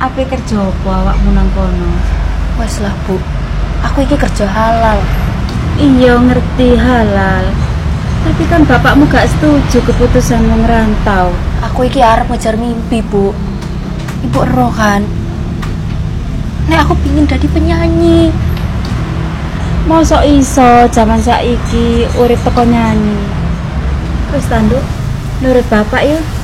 Ape kerja apa awakmu nang kono? Wes lah Bu, aku iki kerja halal. Iya ngerti halal. Tapi kan bapakmu gak setuju keputusan ngerantau. Aku iki arep ngejar mimpi Bu. Ibu ero kan, nek aku pingin jadi penyanyi. Mosok iso zaman saiki urip teko nyanyi. Wis tanduk, nurut bapak ya.